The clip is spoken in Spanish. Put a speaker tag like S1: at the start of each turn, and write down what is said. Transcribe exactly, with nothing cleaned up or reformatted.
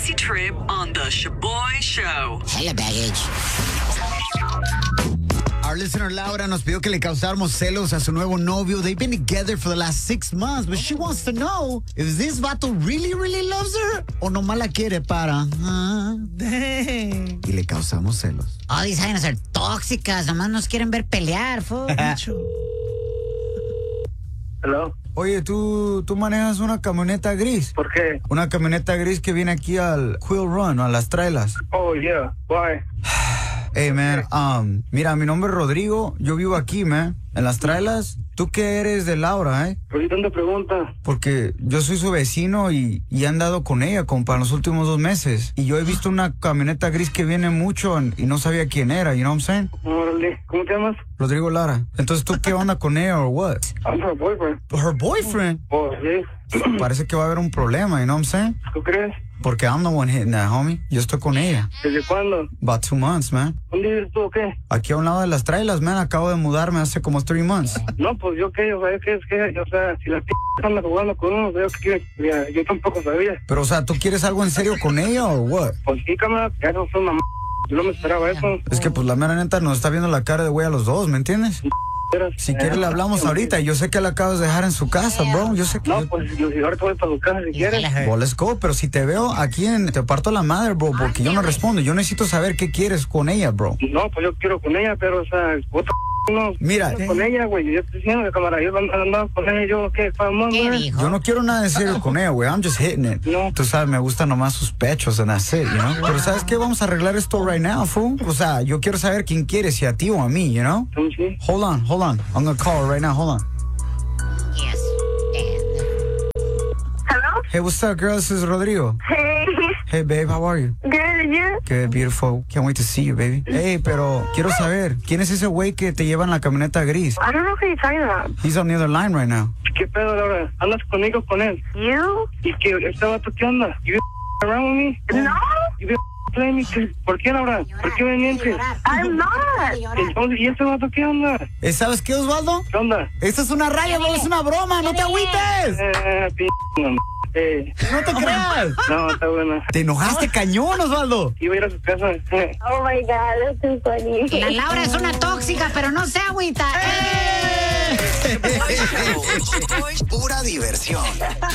S1: Easy Trip on the Shaboy Show.
S2: Hella baggage.
S3: Our listener Laura nos pidió que le causáramos celos a su nuevo novio. They've been together for the last six months, but she wants to know if this vato really, really loves her o nomás la quiere para... Uh, y le causamos celos.
S2: Oh, these vainas are tóxicas. Nomás nos quieren ver pelear, fo.
S4: Hello.
S5: Oye, ¿tú, tú manejas una camioneta gris.
S4: ¿Por qué?
S5: Una camioneta gris que viene aquí al Quill Run, a las trailas.
S4: Oh, yeah. Why?
S5: Hey, man, um, mira, mi nombre es Rodrigo, yo vivo aquí, man, en las trailas. ¿Tú qué eres de Laura, eh?
S4: ¿Por qué tanta pregunta?
S5: Porque yo soy su vecino y, y he andado con ella, compa, en los últimos dos meses. Y yo he visto una camioneta gris que viene mucho y no sabía quién era, you know what I'm saying?
S4: Órale, ¿cómo te llamas?
S5: Rodrigo Lara. Entonces, ¿tú qué onda con ella o what?
S4: I'm her boyfriend.
S5: Her boyfriend?
S4: Oh, sí.
S5: Parece que va a haber un problema, you know what I'm saying?
S4: ¿Tú crees?
S5: Porque I'm the one hitting that, homie. Yo estoy con ella.
S4: ¿Desde cuándo?
S5: About two months, man.
S4: ¿Dónde vives tú o qué?
S5: Aquí a un lado de las trailas, man. Acabo de mudarme hace como three months.
S4: No, pues yo qué, o sea, es que, es que, o sea, si la p*** anda jugando con uno, veo que quiere, mira, yo tampoco sabía.
S5: Pero, o sea, ¿tú quieres algo en serio con ella o what?
S4: Pues sí, cámara, ya no fue una m***, yo no me esperaba eso.
S5: Es que, pues, la mera neta nos está viendo la cara de güey a los dos, ¿me entiendes? Si quieres le hablamos ahorita. Yo sé que la acabas de dejar en su casa, bro. Yo sé que...
S4: No, pues yo, ahorita voy para tu casa si quieres.
S5: Well, let's go, pero si te veo aquí en... Te parto la madre, bro, porque yo no respondo. Yo necesito saber qué quieres con ella, bro.
S4: No, pues yo quiero con ella, pero, o sea, otra no.
S5: Mira.
S4: Con ella, güey, yo estoy diciendo, camarada, yo andaba con ella, yo, ¿qué?
S2: ¿Qué dijo?
S5: Yo no quiero nada en serio con ella, güey. I'm just hitting it.
S4: No.
S5: Tú sabes, me gustan nomás sus pechos and that's it, you know? Pero ¿sabes qué? Vamos a arreglar esto right now, fool. O sea, yo quiero saber quién quiere, si a ti o a mí, you know?
S4: Sí.
S5: Hold on, hold on. I'm gonna call her right now. Hold on.
S2: Yes.
S6: Hello?
S5: Hey, what's up, girl? This is Rodrigo.
S6: Hey.
S5: Hey, babe, how are you?
S6: Good, and you?
S5: Good, beautiful. Can't wait to see you, baby. Hey, pero quiero saber, ¿quién es ese güey que te lleva en la camioneta gris?
S6: I don't know who you're talking about.
S5: He's on the other line right now.
S4: ¿Qué pedo, Laura? ¿Andas conmigo con él?
S6: You?
S4: ¿Y qué? ¿Este vato qué onda? ¿You been around with me?
S6: No,
S4: ¿You been playing me? ¿Por qué, Laura? ¿Por qué me mientes?
S6: I'm not.
S4: Entonces, ¿y este vato qué onda?
S5: Eh, ¿Sabes qué, Osvaldo?
S4: ¿Qué onda?
S5: Esta es una raya, bro, es una broma, no te agüites.
S4: Eh, p***, no, eh.
S5: No te creas.
S4: No, está buena.
S5: Te enojaste cañón, Osvaldo.
S4: Iba a ir a su casa. Eh.
S6: Oh my God, that's too funny.
S2: La Laura es una tóxica, pero no se agüita. ¡Eh!
S1: Shaboy Show.
S7: Pura diversión.